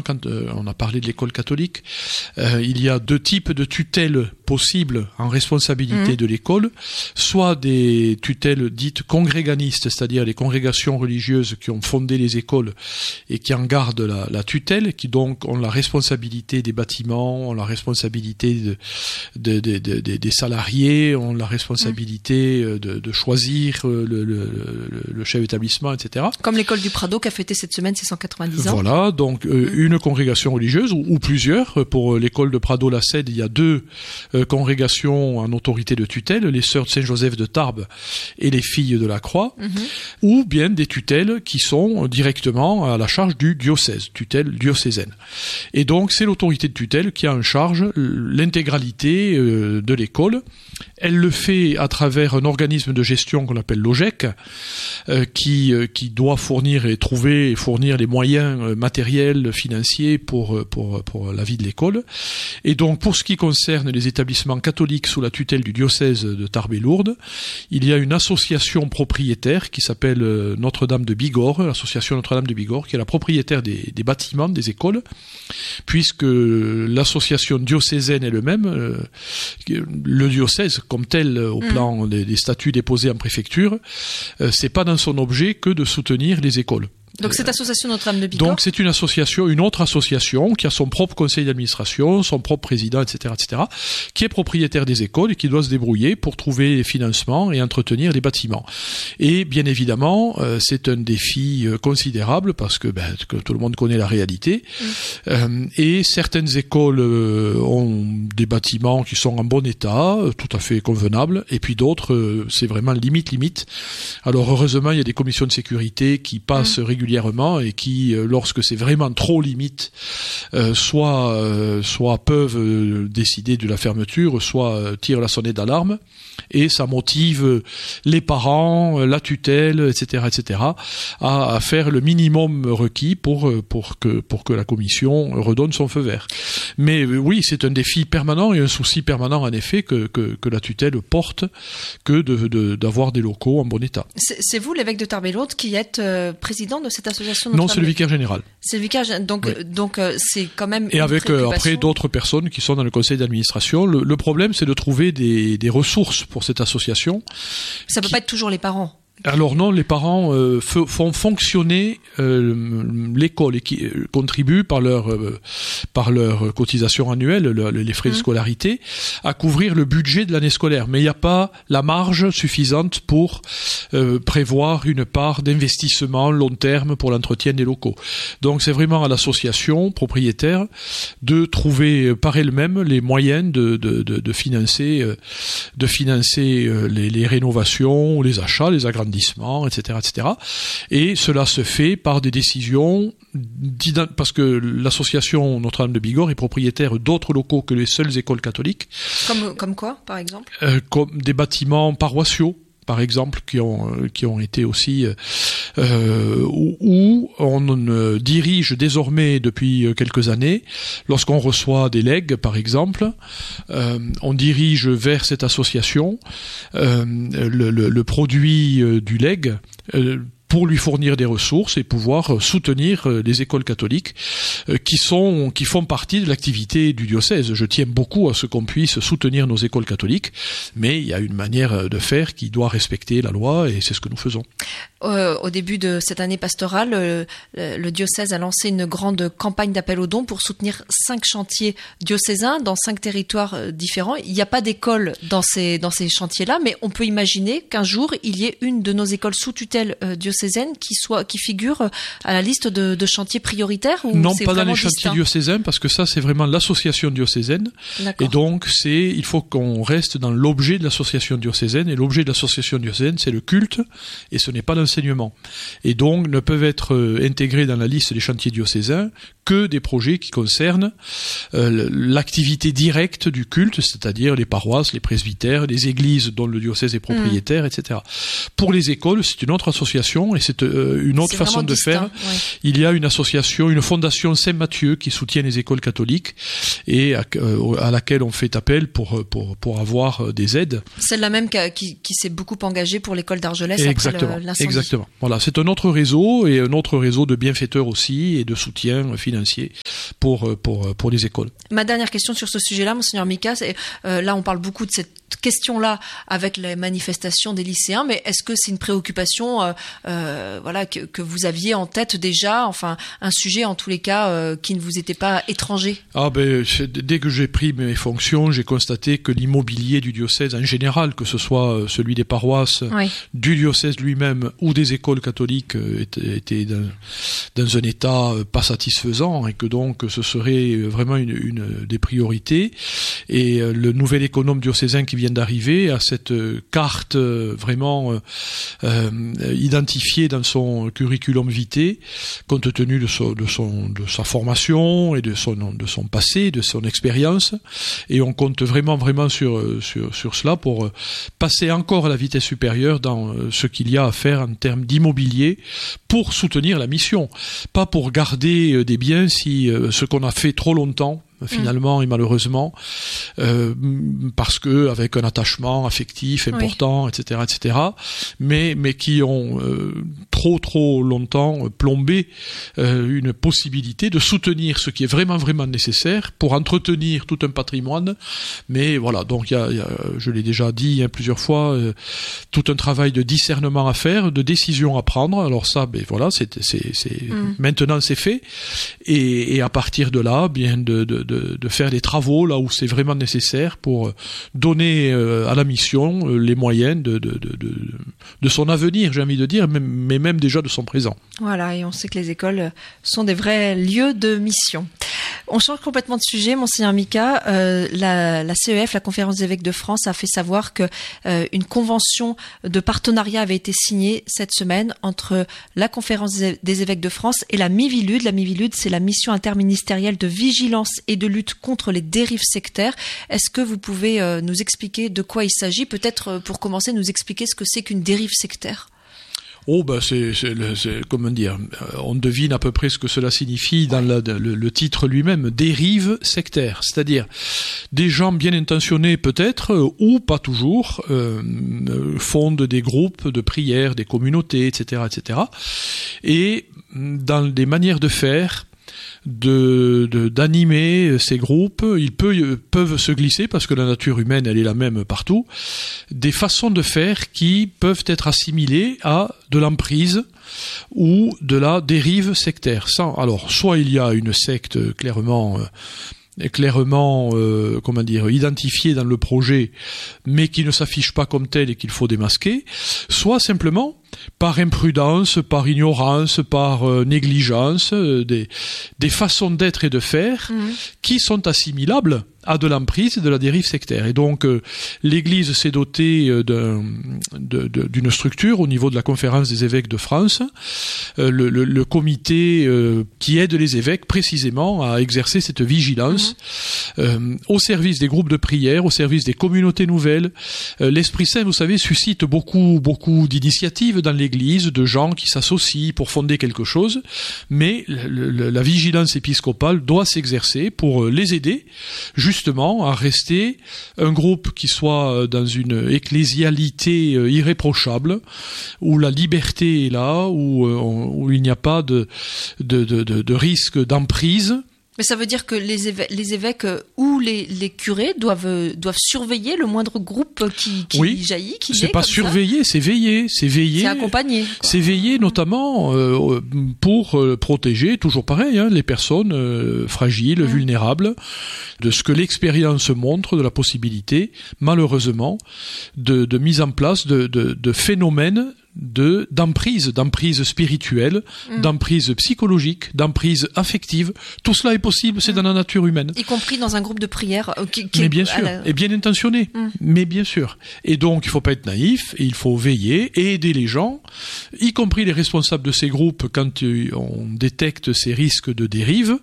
quand on a parlé de l'école catholique, il y a 2 types de tutelles possibles en responsabilité de l'école, soit des tutelles dites congréganistes, c'est-à-dire les congrégations religieuses qui ont fondé les écoles et qui en gardent la tutelle, qui donc ont la responsabilité des bâtiments, ont la responsabilité des salariés, ont la responsabilité de choisir le chef d'établissement, etc. Comme l'école du Prado qui a fêté cette semaine ses 190 ans. Voilà, donc une congrégation religieuse ou plusieurs. Pour l'école de Prado-la-Cède, il y a 2 congrégations en autorité de tutelle, les sœurs de Saint-Joseph de Tarbes et les filles de la Croix, ou bien des tutelles qui sont directement à la charge du diocèse, tutelle diocésaine. Et donc c'est l'autorité de tutelle qui a en charge l'intégralité de l'école. Elle le fait à travers un organisme de gestion qu'on appelle l'OGEC, qui doit fournir les moyens matériels, financiers pour la vie de l'école. Et donc, pour ce qui concerne les établissements catholiques sous la tutelle du diocèse de Tarbes et Lourdes, il y a une association propriétaire qui s'appelle Notre-Dame de Bigorre, l'association Notre-Dame de Bigorre, qui est la propriétaire des bâtiments des écoles, puisque l'association diocésaine elle-même, le diocèse comme tel au plan des statuts déposés en préfecture, c'est pas dans son objet que de soutenir les écoles. Donc cette association Notre-Dame de Bigorre. Donc c'est une autre association qui a son propre conseil d'administration, son propre président, etc., qui est propriétaire des écoles et qui doit se débrouiller pour trouver les financements et entretenir les bâtiments. Et bien évidemment, c'est un défi considérable parce que tout le monde connaît la réalité. Et certaines écoles ont des bâtiments qui sont en bon état, tout à fait convenables, et puis d'autres, c'est vraiment limite. Alors heureusement, il y a des commissions de sécurité qui passent régulièrement et qui, lorsque c'est vraiment trop limite, soit peuvent décider de la fermeture, soit tirent la sonnette d'alarme, et ça motive les parents, la tutelle, etc., à faire le minimum requis pour que la commission redonne son feu vert. Mais oui, c'est un défi permanent et un souci permanent en effet que la tutelle porte que d'avoir des locaux en bon état. C'est vous, l'évêque de Tarbes et Lourdes, qui êtes président de cette association? Non, c'est le vicaire général. C'est le vicaire, donc c'est quand même. Et avec après d'autres personnes qui sont dans le conseil d'administration. Le problème, c'est de trouver des ressources pour cette association. Ça peut pas être toujours les parents. Alors non, les parents font fonctionner l'école et qui contribuent par leur cotisation annuelle, les frais de scolarité, à couvrir le budget de l'année scolaire. Mais il n'y a pas la marge suffisante pour prévoir une part d'investissement long terme pour l'entretien des locaux. Donc c'est vraiment à l'association propriétaire de trouver par elle-même les moyens de financer les rénovations, les achats, les agrandissements, etc. Et cela se fait par des décisions, parce que l'association Notre-Dame de Bigorre est propriétaire d'autres locaux que les seules écoles catholiques. Comme quoi, par exemple? Comme des bâtiments paroissiaux, par exemple, qui ont été aussi où on dirige désormais depuis quelques années, lorsqu'on reçoit des legs, par exemple, on dirige vers cette association le produit du leg pour lui fournir des ressources et pouvoir soutenir les écoles catholiques qui font partie de l'activité du diocèse. Je tiens beaucoup à ce qu'on puisse soutenir nos écoles catholiques, mais il y a une manière de faire qui doit respecter la loi et c'est ce que nous faisons. Au début de cette année pastorale, le diocèse a lancé une grande campagne d'appel aux dons pour soutenir 5 chantiers diocésains dans 5 territoires différents. Il n'y a pas d'école dans ces chantiers-là, mais on peut imaginer qu'un jour, il y ait une de nos écoles sous tutelle diocésaine qui figure à la liste de chantiers prioritaires ou non, c'est pas dans les distinct? chantiers diocésains, parce que ça, c'est vraiment l'association diocésaine. D'accord. Et donc, il faut qu'on reste dans l'objet de l'association diocésaine. Et l'objet de l'association diocésaine, c'est le culte, et ce n'est pas l'enseignement. Et donc, ne peuvent être intégrés dans la liste des chantiers diocésains que des projets qui concernent l'activité directe du culte, c'est-à-dire les paroisses, les presbytères, les églises dont le diocèse est propriétaire, etc. Pour les écoles, c'est une autre association et c'est une autre façon de faire. Ouais. Il y a une association, une fondation Saint-Mathieu qui soutient les écoles catholiques et à laquelle on fait appel pour avoir des aides. Celle-là même qui s'est beaucoup engagée pour l'école d'Argelès après l'incendie. Exactement. Voilà, c'est un autre réseau et un autre réseau de bienfaiteurs aussi et de soutien financier financiers pour les écoles. Ma dernière question sur ce sujet-là, Monseigneur Mika, c'est là on parle beaucoup de cette question-là avec les manifestations des lycéens, mais est-ce que c'est une préoccupation que vous aviez en tête déjà, enfin un sujet en tous les cas qui ne vous était pas étranger? Dès que j'ai pris mes fonctions, j'ai constaté que l'immobilier du diocèse en général, que ce soit celui des paroisses, du diocèse lui-même ou des écoles catholiques, était dans un état pas satisfaisant, et que donc ce serait vraiment une des priorités. Et le nouvel économe diocésain qui vient d'arriver à cette carte vraiment identifiée dans son curriculum vitae, compte tenu de sa formation et de son passé, de son expérience, et on compte vraiment sur cela pour passer encore à la vitesse supérieure dans ce qu'il y a à faire en termes d'immobilier pour soutenir la mission, pas pour garder des biens si ce qu'on a fait trop longtemps finalement et malheureusement parce que avec un attachement affectif important, etc., mais qui ont trop longtemps plombé une possibilité de soutenir ce qui est vraiment nécessaire pour entretenir tout un patrimoine. Mais voilà, donc il y a, je l'ai déjà dit plusieurs fois, tout un travail de discernement à faire, de décision à prendre. Alors ça, maintenant c'est fait, et à partir de là, bien de faire des travaux là où c'est vraiment nécessaire pour donner à la mission les moyens de son avenir, j'ai envie de dire, mais même déjà de son présent. Voilà, et on sait que les écoles sont des vrais lieux de mission. On change complètement de sujet, Monseigneur Mika. La CEF, la Conférence des évêques de France, a fait savoir que une convention de partenariat avait été signée cette semaine entre la Conférence des évêques de France et la Mivilude. La Mivilude, c'est la mission interministérielle de vigilance et de lutte contre les dérives sectaires. Est-ce que vous pouvez nous expliquer de quoi il s'agit? Peut-être pour commencer, nous expliquer ce que c'est qu'une dérive sectaire. Comment dire, on devine à peu près ce que cela signifie dans le titre lui-même, dérive sectaire, c'est-à-dire des gens bien intentionnés peut-être, ou pas toujours, fondent des groupes de prière, des communautés, etc., et dans des manières de faire, d'animer ces groupes, ils peuvent se glisser, parce que la nature humaine elle est la même partout, des façons de faire qui peuvent être assimilées à de l'emprise ou de la dérive sectaire. Alors soit il y a une secte clairement identifiée dans le projet, mais qui ne s'affiche pas comme telle et qu'il faut démasquer, soit simplement par imprudence, par ignorance, par négligence, des façons d'être et de faire qui sont assimilables à de l'emprise et de la dérive sectaire. Et donc l'Église s'est dotée d'une structure au niveau de la Conférence des évêques de France, le comité qui aide les évêques précisément à exercer cette vigilance au service des groupes de prière, au service des communautés nouvelles. L'Esprit Saint, vous savez, suscite beaucoup d'initiatives dans l'Église, de gens qui s'associent pour fonder quelque chose, mais la vigilance épiscopale doit s'exercer pour les aider justement à rester un groupe qui soit dans une ecclésialité irréprochable, où la liberté est là, où il n'y a pas de risque d'emprise. Mais ça veut dire que les évêques ou les curés doivent surveiller le moindre groupe qui jaillit, qui naît. C'est pas surveiller, c'est veiller. C'est accompagner, quoi. C'est veiller notamment pour protéger, toujours pareil, les personnes fragiles, vulnérables, de ce que l'expérience montre de la possibilité, malheureusement, de mise en place de phénomènes d'emprise spirituelle, d'emprise psychologique, d'emprise affective. Tout cela est possible, c'est dans la nature humaine. Y compris dans un groupe de prière mais bien sûr, et bien intentionné. Mais bien sûr. Et donc, il faut pas être naïf, et il faut veiller et aider les gens, y compris les responsables de ces groupes, quand on détecte ces risques de dérive,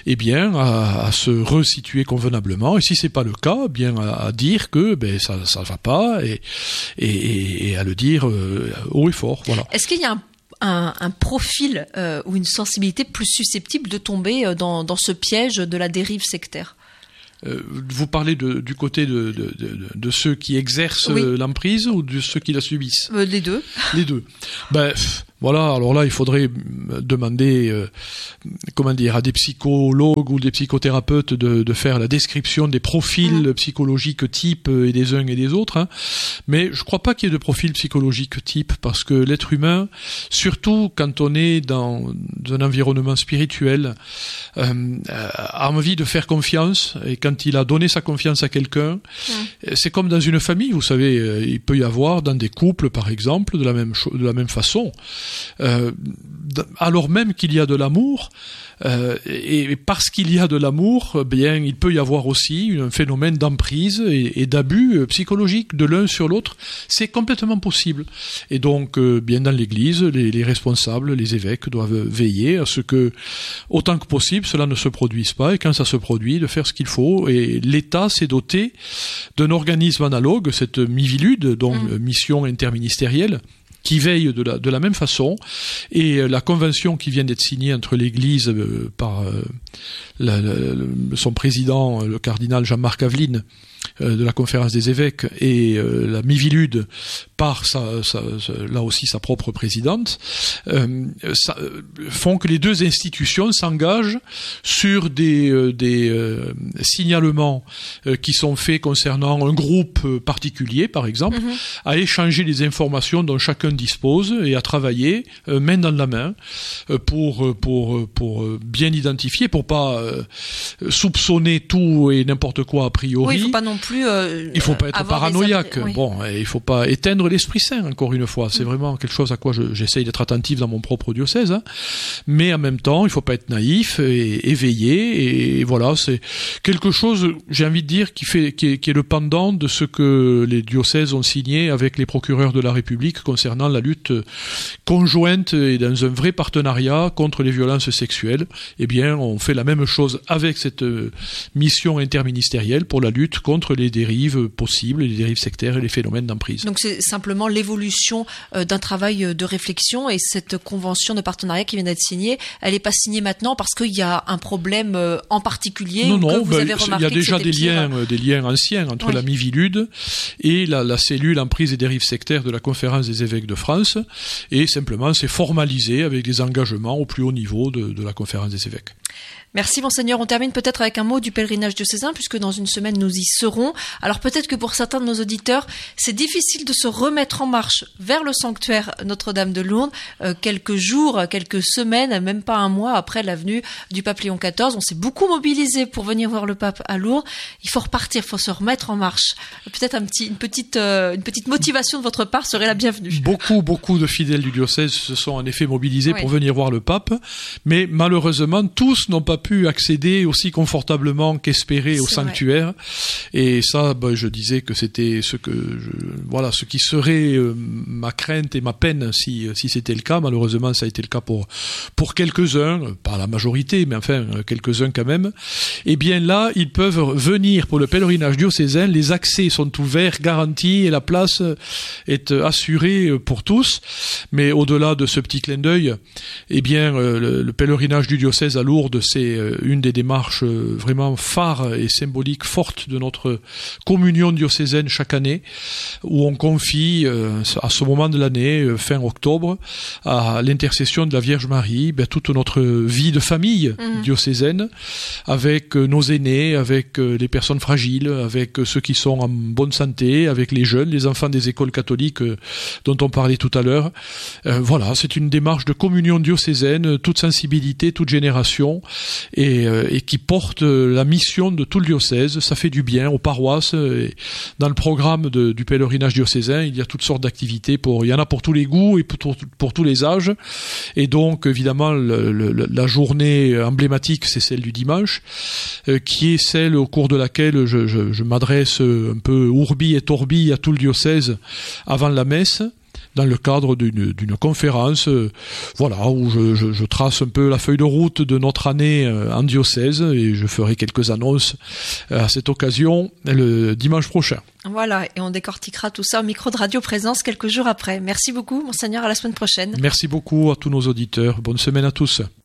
à se resituer convenablement. Et si c'est pas le cas, à dire que ça va pas, et à le dire haut et fort, voilà. Est-ce qu'il y a un profil ou une sensibilité plus susceptible de tomber dans ce piège de la dérive sectaire? Vous parlez du côté de ceux qui exercent l'emprise ou de ceux qui la subissent? Les deux. Les deux. Voilà, alors là, il faudrait demander, à des psychologues ou des psychothérapeutes de faire la description des profils psychologiques types et des uns et des autres. Hein. Mais je crois pas qu'il y ait de profil psychologique type, parce que l'être humain, surtout quand on est dans un environnement spirituel, a envie de faire confiance, et quand il a donné sa confiance à quelqu'un, c'est comme dans une famille, vous savez, il peut y avoir dans des couples, par exemple, de la même façon. Alors même qu'il y a de l'amour, et parce qu'il y a de l'amour, bien il peut y avoir aussi un phénomène d'emprise et d'abus psychologique de l'un sur l'autre. C'est complètement possible. Et donc, bien dans l'Église, les responsables, les évêques doivent veiller à ce que, autant que possible, cela ne se produise pas, et quand ça se produit, de faire ce qu'il faut. Et l'État s'est doté d'un organisme analogue, cette Miviludes, donc mission interministérielle, qui veille de la même façon, et la convention qui vient d'être signée entre l'Église par son président, le cardinal Jean-Marc Aveline, de la conférence des évêques, et la Miviludes par là aussi sa propre présidente, font que les deux institutions s'engagent sur des signalements qui sont faits concernant un groupe particulier, par exemple, à échanger les informations dont chacun dispose et à travailler main dans la main pour bien identifier, pour pas soupçonner tout et n'importe quoi a priori. Oui, il faut pas non plus il faut pas être paranoïaque. Bon, il faut pas éteindre l'Esprit Saint, encore une fois. C'est vraiment quelque chose à quoi j'essaye d'être attentif dans mon propre diocèse. Hein. Mais en même temps, il faut pas être naïf et éveillé. Et voilà, c'est quelque chose, j'ai envie de dire, qui est le pendant de ce que les diocèses ont signé avec les procureurs de la République concernant la lutte conjointe et dans un vrai partenariat contre les violences sexuelles. Eh bien, on fait la même chose avec cette mission interministérielle pour la lutte contre les dérives possibles, les dérives sectaires et les phénomènes d'emprise. Donc c'est simplement l'évolution d'un travail de réflexion, et cette convention de partenariat qui vient d'être signée, elle n'est pas signée maintenant parce qu'il y a un problème en particulier. Non, que vous avez remarqué. Il y a déjà des liens anciens entre la Miviludes et la cellule emprise et dérives sectaires de la conférence des évêques de France, et simplement c'est formalisé avec des engagements au plus haut niveau de la conférence des évêques. Merci Monseigneur. On termine peut-être avec un mot du pèlerinage diocésain, puisque dans une semaine nous y serons. Alors peut-être que pour certains de nos auditeurs, c'est difficile de se remettre en marche vers le sanctuaire Notre-Dame de Lourdes, quelques jours, quelques semaines, même pas un mois après la venue du pape Léon XIV. On s'est beaucoup mobilisé pour venir voir le pape à Lourdes. Il faut repartir, il faut se remettre en marche. Peut-être une petite motivation de votre part serait la bienvenue. Beaucoup de fidèles du diocèse se sont en effet mobilisés pour venir voir le pape, mais malheureusement tous n'ont pas pu accéder aussi confortablement qu'espéré au sanctuaire. Et ça, je disais que c'était ce qui serait ma crainte et ma peine si c'était le cas. Malheureusement, ça a été le cas pour quelques-uns, pas la majorité, mais enfin quelques-uns quand même. Et bien là, ils peuvent venir pour le pèlerinage diocésain. Les accès sont ouverts, garantis, et la place est assurée pour tous. Mais au-delà de ce petit clin d'œil, eh bien, le pèlerinage du diocèse à Lourdes, c'est une des démarches vraiment phares et symboliques fortes de notre communion diocésaine chaque année, où on confie à ce moment de l'année, fin octobre, à l'intercession de la Vierge Marie, toute notre vie de famille diocésaine, avec nos aînés, avec les personnes fragiles, avec ceux qui sont en bonne santé, avec les jeunes, les enfants des écoles catholiques dont on parlait tout à l'heure. Voilà, c'est une démarche de communion diocésaine, toute sensibilité, toute génération, et qui porte la mission de tout le diocèse. Ça fait du bien aux paroisses. Et dans le programme du pèlerinage diocésain, il y a toutes sortes d'activités. Il y en a pour tous les goûts et pour tous les âges. Et donc, évidemment, la journée emblématique, c'est celle du dimanche, qui est celle au cours de laquelle je m'adresse un peu ourbi et torbi à tout le diocèse avant la messe, dans le cadre d'une conférence, où je trace un peu la feuille de route de notre année en diocèse, et je ferai quelques annonces à cette occasion le dimanche prochain. Voilà, et on décortiquera tout ça au micro de Radio Présence quelques jours après. Merci beaucoup, Monseigneur, à la semaine prochaine. Merci beaucoup à tous nos auditeurs. Bonne semaine à tous.